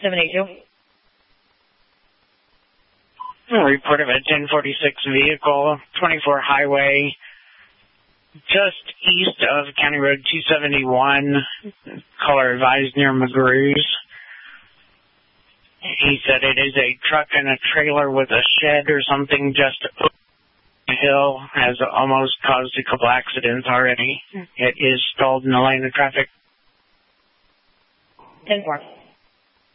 782. Report of a 1046 vehicle, 24 highway, just east of County Road 271, caller advised near McGrew's. He said it is a truck and a trailer with a shed or something just over the hill, has almost caused a couple accidents already. It is stalled in the lane of traffic. 10-4.